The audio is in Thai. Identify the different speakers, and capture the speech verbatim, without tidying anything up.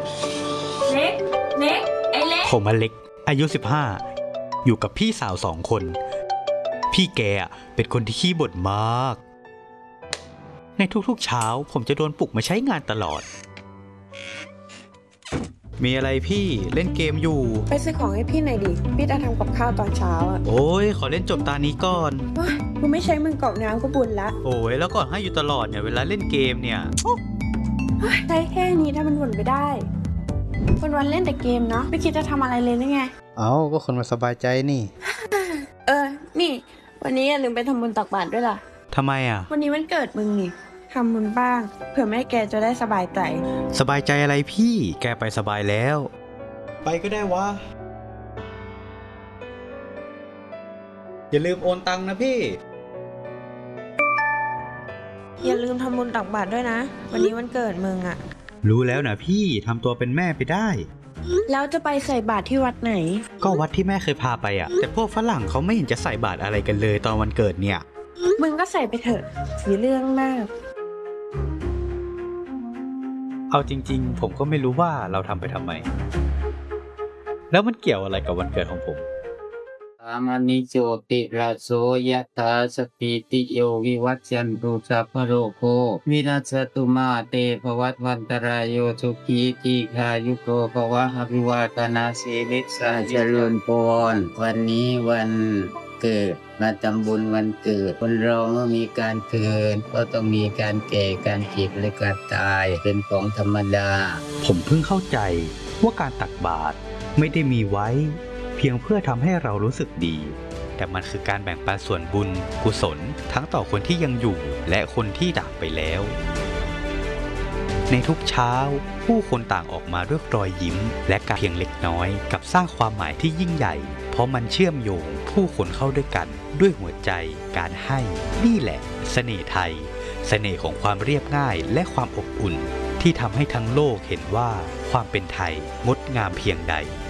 Speaker 1: เล็กเล็กไอ้เล็ก
Speaker 2: ผมอเล็กอายุสิบห้าอยู่กับพี่สาวสองคนพี่แกเป็นคนที่ขี้บ่นมากในทุกๆเช้าผมจะโดนปลุกมาใช้งานตลอดมีอะไรพี่เล่นเกมอยู่
Speaker 3: ไปซื้อของให้พี่หน่อยดิพี่จะทำกับข้าวตอนเช้าอ่ะ
Speaker 2: โอ้ยขอเล่นจบตานี้ก่อน
Speaker 3: ว้ากูไม่ใช้มือกรอกน้ำก็บุญละ
Speaker 2: โอ้ยแล้วก่อนให้อยู่ตลอดเนี่ยเวลาเล่นเกมเนี่ย
Speaker 3: ใช้แค่นี้ถ้ามันบ่นไปได้วันวันเล่นแต่เกมเนาะไม่คิดจะทำอะไรเลยหรือไง
Speaker 4: เอ้าก็คนมาสบายใจนี่
Speaker 3: เออนี่วันนี้อย่าลืมไปทำบุญตักบาตรด้วยล่ะ
Speaker 2: ทำไมอ่ะ
Speaker 3: วันนี้วันเกิดมึงนี่ทำบุญบ้างเผื่อแม่แกจะได้สบายใจ
Speaker 2: สบายใจอะไรพี่แกไปสบายแล้วไปก็ได้วะอย่าลืมโอนตังค์นะพี่
Speaker 3: อย่าลืมทำบุญตักบาตรด้วยนะวันนี้วันเกิดมึงอะ
Speaker 2: รู้แล้วนะพี่ทำตัวเป็นแม่ไปได้
Speaker 3: แล้วจะไปใส่บาตรที่วัดไหน
Speaker 2: ก็วัดที่แม่เคยพาไปอ่ะแต่พวกฝรั่งเขาไม่เห็นจะใส่บาตรอะไรกันเลยตอนวันเกิดเนี่ย
Speaker 3: มึงก็ใส่ไปเถอะสีเรื่องมาก
Speaker 2: เอาจริงๆผมก็ไม่รู้ว่าเราทำไปทำไมแล้วมันเกี่ยวอะไรกับวันเกิดของผม
Speaker 5: อามานิโจติราโสยะถาสปิติโยวิวัชชันตุสัพพโรโควินัสตุมาเตภวัตวันตรายโยสุขีทีคายุโกภวะอภิวาทนาสีลิสาเจริญพรวันนี้วันเกิดมาทำบุญวันเกิดคนเราเมื่อมีการเกิดก็ต้องมีการแก่การเจ็บและการตายเป็นของธรรมดา
Speaker 2: ผมเพิ่งเข้าใจว่าการตักบาตรไม่ได้มีไว้เพียงเพื่อทำให้เรารู้สึกดีแต่มันคือการแบ่งปันส่วนบุญกุศลทั้งต่อคนที่ยังอยู่และคนที่จากไปแล้วในทุกเช้าผู้คนต่างออกมาด้วยรอยยิ้มและการเพียงเล็กน้อยกับสร้างความหมายที่ยิ่งใหญ่เพราะมันเชื่อมโยงผู้คนเข้าด้วยกันด้วยหัวใจการให้นี่แหละเสน่ห์ไทยเสน่ห์ของความเรียบง่ายและความอบอุ่นที่ทำให้ทั้งโลกเห็นว่าความเป็นไทยงดงามเพียงใด